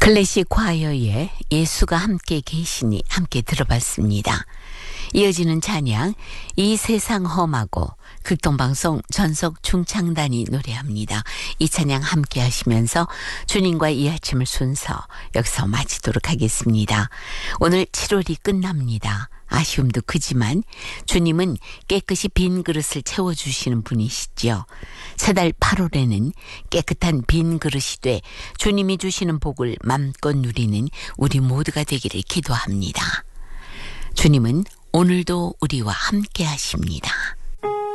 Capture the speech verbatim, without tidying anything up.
클래식 과여의 예수가 함께 계시니 함께 들어봤습니다. 이어지는 찬양 이 세상 험하고 극동방송 전속 중창단이 노래합니다. 이 찬양 함께 하시면서 주님과 이 아침을 순서 여기서 마치도록 하겠습니다. 오늘 칠월이 끝납니다. 아쉬움도 크지만 주님은 깨끗이 빈 그릇을 채워주시는 분이시죠. 새달 팔월에는 깨끗한 빈 그릇이 돼 주님이 주시는 복을 맘껏 누리는 우리 모두가 되기를 기도합니다. 주님은 오늘도 우리와 함께 하십니다.